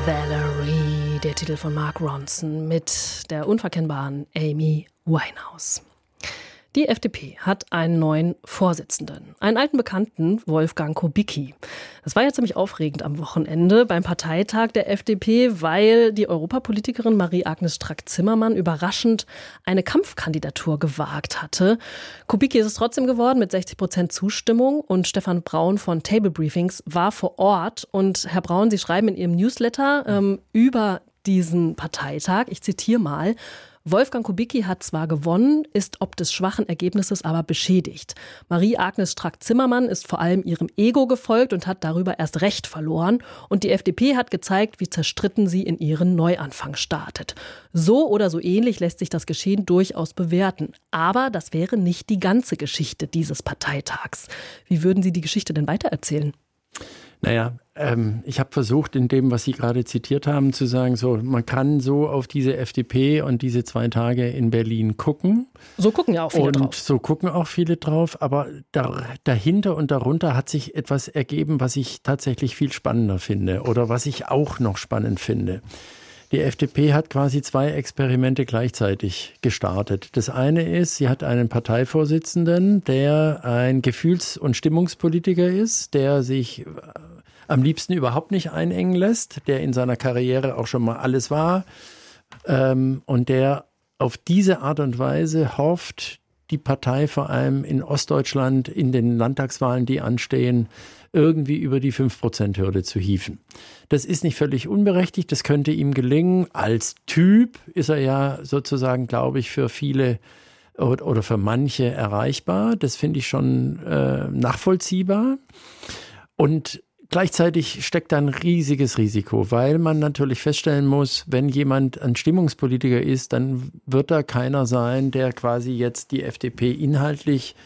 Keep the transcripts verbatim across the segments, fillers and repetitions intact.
Valerie, der Titel von Mark Ronson mit der unverkennbaren Amy Winehouse. Die F D P hat einen neuen Vorsitzenden, einen alten Bekannten, Wolfgang Kubicki. Das war ja ziemlich aufregend am Wochenende beim Parteitag der F D P, weil die Europapolitikerin Marie-Agnes Strack-Zimmermann überraschend eine Kampfkandidatur gewagt hatte. Kubicki ist es trotzdem geworden mit sechzig Prozent Zustimmung und Stefan Braun von Table Briefings war vor Ort. Und Herr Braun, Sie schreiben in Ihrem Newsletter ähm, über diesen Parteitag, ich zitiere mal: Wolfgang Kubicki hat zwar gewonnen, ist ob des schwachen Ergebnisses aber beschädigt. Marie-Agnes Strack-Zimmermann ist vor allem ihrem Ego gefolgt und hat darüber erst recht verloren. Und die F D P hat gezeigt, wie zerstritten sie in ihren Neuanfang startet. So oder so ähnlich lässt sich das Geschehen durchaus bewerten. Aber das wäre nicht die ganze Geschichte dieses Parteitags. Wie würden Sie die Geschichte denn weitererzählen? Naja, ähm, ich habe versucht, in dem, was Sie gerade zitiert haben, zu sagen, so, man kann so auf diese F D P und diese zwei Tage in Berlin gucken. So gucken ja auch viele und drauf. Und so gucken auch viele drauf, aber da, dahinter und darunter hat sich etwas ergeben, was ich tatsächlich viel spannender finde oder was ich auch noch spannend finde. Die F D P hat quasi zwei Experimente gleichzeitig gestartet. Das eine ist, sie hat einen Parteivorsitzenden, der ein Gefühls- und Stimmungspolitiker ist, der sich am liebsten überhaupt nicht einengen lässt, der in seiner Karriere auch schon mal alles war ähm, und der auf diese Art und Weise hofft, die Partei vor allem in Ostdeutschland in den Landtagswahlen, die anstehen, irgendwie über die fünf Prozent Hürde zu hieven. Das ist nicht völlig unberechtigt, das könnte ihm gelingen. Als Typ ist er ja sozusagen, glaube ich, für viele oder für manche erreichbar. Das finde ich schon äh, nachvollziehbar. Und gleichzeitig steckt da ein riesiges Risiko, weil man natürlich feststellen muss, wenn jemand ein Stimmungspolitiker ist, dann wird da keiner sein, der quasi jetzt die F D P inhaltlich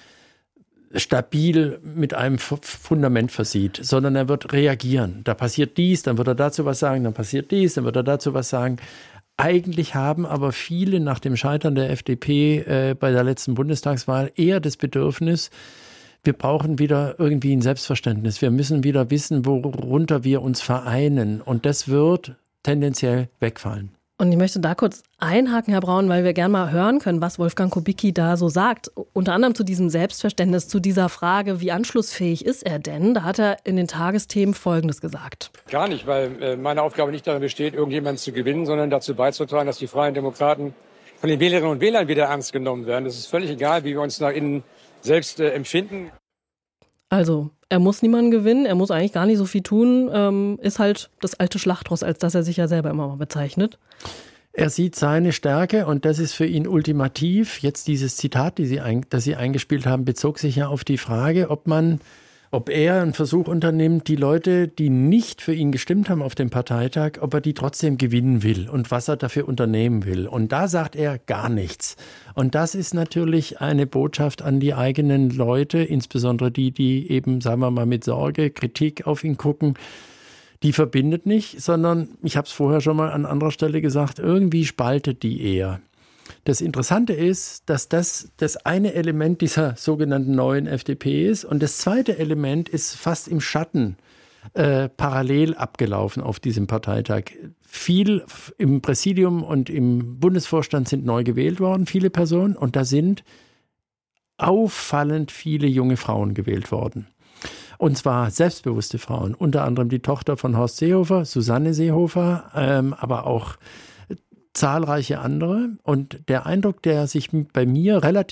stabil mit einem Fundament versieht, sondern er wird reagieren. Da passiert dies, dann wird er dazu was sagen, dann passiert dies, dann wird er dazu was sagen. Eigentlich haben aber viele nach dem Scheitern der F D P äh, bei der letzten Bundestagswahl eher das Bedürfnis, wir brauchen wieder irgendwie ein Selbstverständnis. Wir müssen wieder wissen, worunter wir uns vereinen. Und das wird tendenziell wegfallen. Und ich möchte da kurz einhaken, Herr Braun, weil wir gerne mal hören können, was Wolfgang Kubicki da so sagt. Unter anderem zu diesem Selbstverständnis, zu dieser Frage, wie anschlussfähig ist er denn? Da hat er in den Tagesthemen Folgendes gesagt. Gar nicht, weil äh, meine Aufgabe nicht darin besteht, irgendjemanden zu gewinnen, sondern dazu beizutragen, dass die Freien Demokraten von den Wählerinnen und Wählern wieder ernst genommen werden. Es ist völlig egal, wie wir uns nach innen selbst äh, empfinden. Also, er muss niemanden gewinnen, er muss eigentlich gar nicht so viel tun, ähm, ist halt das alte Schlachtross, als das er sich ja selber immer mal bezeichnet. Er sieht seine Stärke und das ist für ihn ultimativ. Jetzt dieses Zitat, die Sie ein, das Sie eingespielt haben, bezog sich ja auf die Frage, ob man, ob er einen Versuch unternimmt, die Leute, die nicht für ihn gestimmt haben auf dem Parteitag, ob er die trotzdem gewinnen will und was er dafür unternehmen will. Und da sagt er gar nichts. Und das ist natürlich eine Botschaft an die eigenen Leute, insbesondere die, die eben, sagen wir mal, mit Sorge, Kritik auf ihn gucken. Die verbindet nicht, sondern, ich habe es vorher schon mal an anderer Stelle gesagt, irgendwie spaltet die eher. Das Interessante ist, dass das das eine Element dieser sogenannten neuen F D P ist und das zweite Element ist fast im Schatten äh, parallel abgelaufen auf diesem Parteitag. Viel im Präsidium und im Bundesvorstand sind neu gewählt worden, viele Personen, und da sind auffallend viele junge Frauen gewählt worden. Und zwar selbstbewusste Frauen, unter anderem die Tochter von Horst Seehofer, Susanne Seehofer, ähm, aber auch zahlreiche andere. Und der Eindruck, der sich bei mir relativ